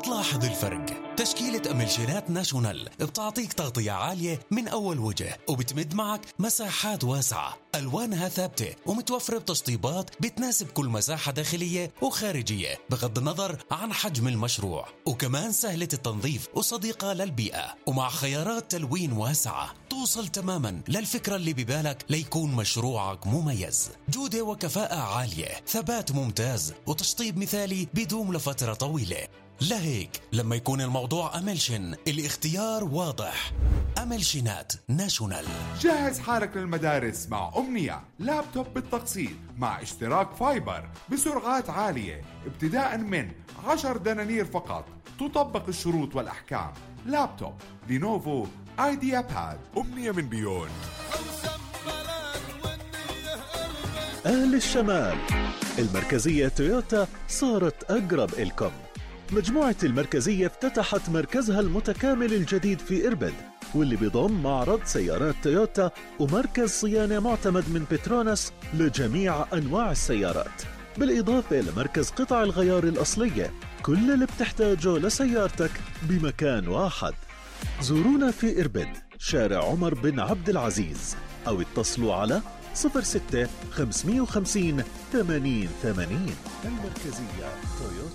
حتلاحظ الفرق. تشكيلة أملشينات ناشونال بتعطيك تغطية عالية من أول وجه، وبتمد معك مساحات واسعة، ألوانها ثابتة ومتوفرة بتشطيبات بتناسب كل مساحة داخلية وخارجية بغض النظر عن حجم المشروع، وكمان سهلة التنظيف وصديقة للبيئة، ومع خيارات تلوين واسعة توصل تماما للفكرة اللي ببالك ليكون مشروعك مميز. جودة وكفاءة عالية، ثبات ممتاز، وتشطيب مثالي بيدوم لفترة طويلة. لهيك لما يكون الموضوع أملشن الاختيار واضح. أملشينات ناشونال. جهز حالك للمدارس مع أمنية، لابتوب بالتقسيط مع اشتراك فايبر بسرعات عالية ابتداء من 10 دنانير فقط. تطبق الشروط والأحكام. لابتوب لينوفو ايديا باد. أمنية من بيون. أهل الشمال، المركزية تويوتا صارت أقرب إلكم. مجموعة المركزية افتتحت مركزها المتكامل الجديد في إربد، واللي بيضم معرض سيارات تويوتا ومركز صيانة معتمد من بتروناس لجميع أنواع السيارات، بالإضافة لمركز قطع الغيار الأصلية. كل اللي بتحتاجه لسيارتك بمكان واحد. زورونا في إربد، شارع عمر بن عبد العزيز، أو اتصلوا على 06 550 80 80. المركزية تويوتا.